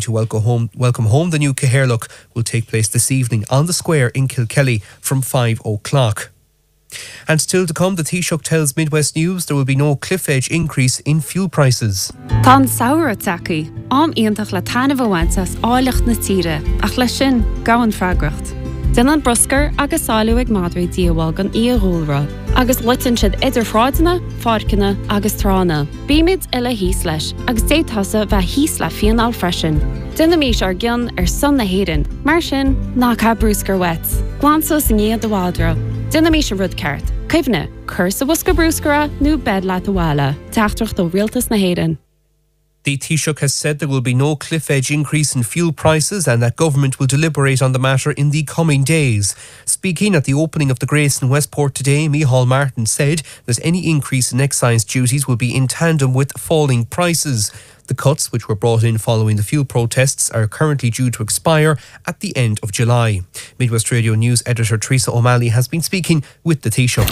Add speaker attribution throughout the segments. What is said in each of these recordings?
Speaker 1: to welcome home the new Caherlock will take place this evening on the square in Kilkelly from 5 o'clock. And still to come, the Taoiseach tells Midwest News there will be no cliff edge increase in fuel prices.
Speaker 2: Tá saoire taci, iontach le tanmh bhaintas áileach na tíre, ach le sin gahan freagracht. Den an broscar agus sáú ag madra díomháil gan íorúlra, agus litan siad idir fráideanna, fáirceanna agus trána. Bíimiid ile híos leis, agus détasa bheith híos le fianál freisin. Duna mís ar gceann ar son na héireann, mar sin ná cá brúscar wet. Glansos in iad do bhádra. Duna mís ar rud ceart. Caimhne, cur sa bhusca brúscara nó bed leat a bhála. Teachtrach do rialtas na héireann.
Speaker 1: The Taoiseach has said there will be no cliff edge increase in fuel prices and that government will deliberate on the matter in the coming days. Speaking at the opening of the Grace in Westport today, Micheál Martin said that any increase in excise duties will be in tandem with falling prices. The cuts, which were brought in following the fuel protests, are currently due to expire at the end of July. Midwest Radio News editor Teresa O'Malley has been speaking with the Taoiseach.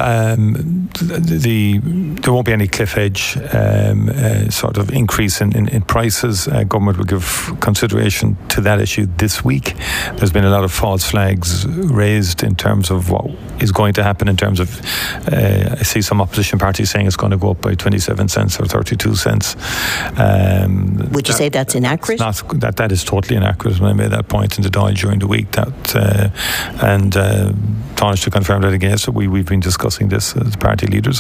Speaker 3: There won't be any cliff edge sort of increase in prices. Government will give consideration to that issue this week. There's been a lot of false flags raised in terms of what is going to happen in terms of, I see some opposition parties saying it's going to go up by 27 cents or 32 cents.
Speaker 4: Would you say that's inaccurate?
Speaker 3: That is totally inaccurate. And I made that point in the Dáil during the week. Taoiseach confirmed that again. So we've been discussing this as party leaders,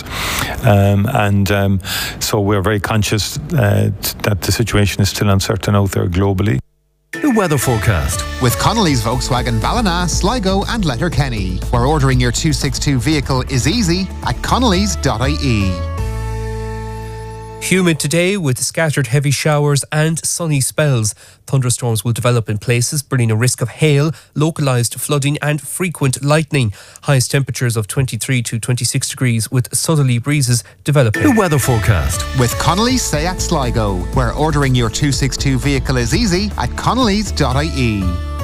Speaker 3: so we're very conscious that the situation is still uncertain out there globally.
Speaker 5: The weather forecast
Speaker 6: with Connolly's Volkswagen Ballina, Sligo and Letterkenny, where ordering your 262 vehicle is easy at connolly's.ie.
Speaker 1: Humid today with scattered heavy showers and sunny spells. Thunderstorms will develop in places, bringing a risk of hail, localised flooding and frequent lightning. Highest temperatures of 23 to 26 degrees with southerly breezes developing.
Speaker 5: The weather forecast
Speaker 6: with Connolly's Seat Sligo, where ordering your 262 vehicle is easy at connolly's.ie.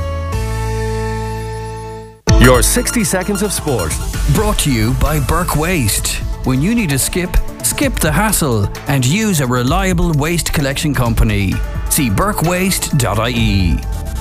Speaker 5: Your 60 seconds of sport, brought to you by Burke Waste. When you need a skip the hassle and use a reliable waste collection company. See burkewaste.ie.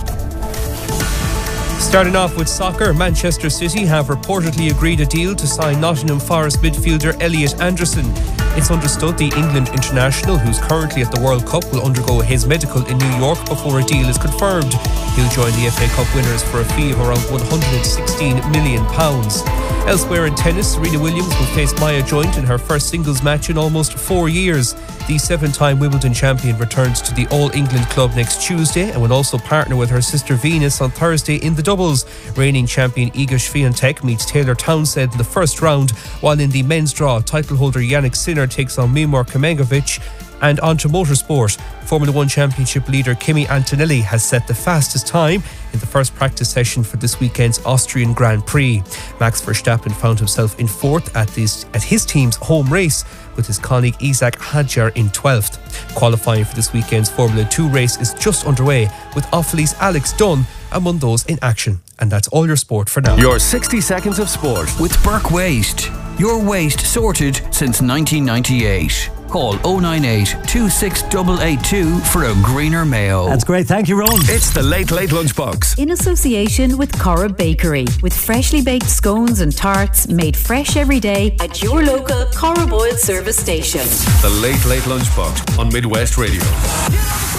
Speaker 1: Starting off with soccer, Manchester City have reportedly agreed a deal to sign Nottingham Forest midfielder Elliot Anderson. It's understood the England international, who's currently at the World Cup, will undergo his medical in New York before a deal is confirmed. He'll join the FA Cup winners for a fee of around £116 million. Elsewhere in tennis, Serena Williams will face Maya Joint in her first singles match in almost 4 years. The 7-time Wimbledon champion returns to the All-England club next Tuesday and will also partner with her sister Venus on Thursday in the doubles. Reigning champion Iga Swiatek meets Taylor Townsend in the first round, while in the men's draw, title holder Yannick Sinner takes on Mimar Kamengovic. And on to motorsport, Formula 1 Championship leader Kimi Antonelli has set the fastest time in the first practice session for this weekend's Austrian Grand Prix. Max Verstappen found himself in fourth at his team's home race, with his colleague Isaac Hadjar in 12th. Qualifying for this weekend's Formula 2 race is just underway, with Offaly's Alex Dunn among those in action. And that's all your sport for now.
Speaker 5: Your 60 seconds of sport with Burke Waste. Your waste sorted since 1998. Call 098 26882 for a greener Mayo.
Speaker 7: That's great. Thank you, Ron.
Speaker 5: It's the Late Late Lunchbox.
Speaker 8: In association with Cora Bakery, with freshly baked scones and tarts made fresh every day at your local Cora Boyle service station.
Speaker 5: The Late Late Lunchbox on Midwest Radio.